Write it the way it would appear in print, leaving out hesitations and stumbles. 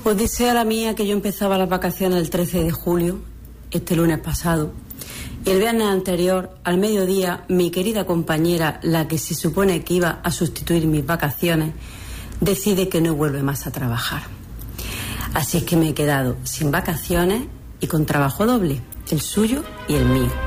Pues dice a la mía que yo empezaba las vacaciones el 13 de julio, este lunes pasado, y el viernes anterior, al mediodía, mi querida compañera, la que se supone que iba a sustituir mis vacaciones, decide que no vuelve más a trabajar. Así es que me he quedado sin vacaciones y con trabajo doble, el suyo y el mío.